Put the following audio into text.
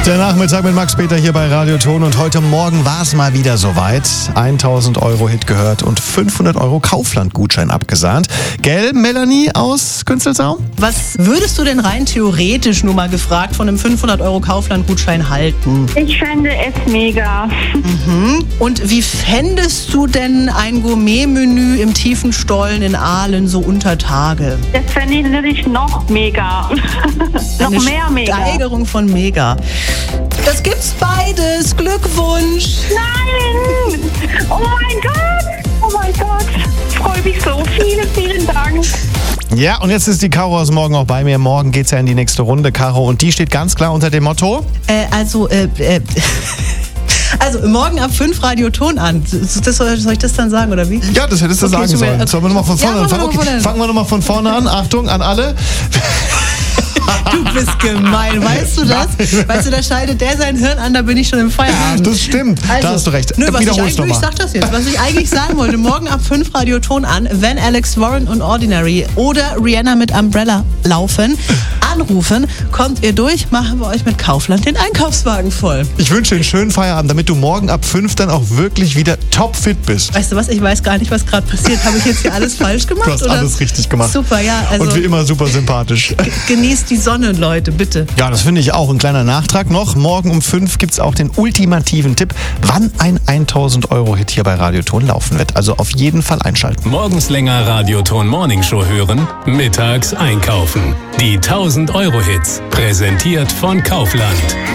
Der Nachmittag mit Max Peter hier bei Radio Ton und heute Morgen war es mal wieder soweit. 1000 Euro Hit gehört und 500 Euro Kaufland-Gutschein abgesahnt. Gell, Melanie aus Künzelsau? Was würdest du denn rein theoretisch, nur mal gefragt, von einem 500 Euro Kaufland-Gutschein halten? Ich fände es mega. Und wie fändest du denn ein Gourmet-Menü im Tiefenstollen in Aalen so unter Tage? Das fände ich natürlich noch mega. Noch Eine mehr mega. Steigerung von mega. Das gibt's beides. Glückwunsch. Nein! Oh mein Gott! Oh mein Gott! Freue mich so. Vielen Dank. Ja, und jetzt ist die Caro aus Morgen auch bei mir. Morgen geht's ja in die nächste Runde, Caro. Und die steht ganz klar unter dem Motto? Also morgen ab 5 Radio Ton an. Soll ich das dann sagen, oder wie? Ja, das hättest du sagen super. sollen. Sollen wir nochmal von vorne an? Fangen wir nochmal von vorne an. Achtung, an alle. Du bist gemein, weißt du das? Weißt du, da schaltet der sein Hirn an, da bin ich schon im Feierabend. Das stimmt, da hast du recht. Ich sag das jetzt. Was ich eigentlich sagen wollte, morgen ab 5 Radio Ton an, wenn Alex Warren und Ordinary oder Rihanna mit Umbrella laufen, anrufen, kommt ihr durch, machen wir euch mit Kaufland den Einkaufswagen voll. Ich wünsche dir einen schönen Feierabend, damit du morgen ab 5 dann auch wirklich wieder topfit bist. Weißt du was, ich weiß gar nicht, was gerade passiert. Habe ich jetzt hier alles falsch gemacht? Du hast alles richtig gemacht. Super, ja. Also und wie immer super sympathisch. Genießt die Sonne, Leute, bitte. Ja, das finde ich auch. Ein kleiner Nachtrag noch. Morgen um 5 gibt es auch den ultimativen Tipp, wann ein 1000 Euro Hit hier bei Radio Ton laufen wird. Also auf jeden Fall einschalten. Morgens länger Radio Ton Morning Show hören, mittags einkaufen. Die 1000 Euro Hits, präsentiert von Kaufland.